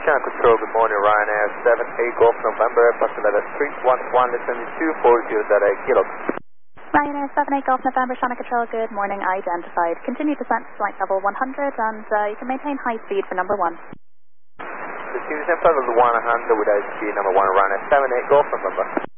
Channel Control, good morning, Ryanair 78 Golf November, Passenger level 311, listening to 240 Kilo. Ryanair 78 Golf November, Channel Control, good morning, identified. Continue descent to flight level 100 and you can maintain high speed for number 1. The descent level 100 with speed number 1, Ryanair 78 Golf November.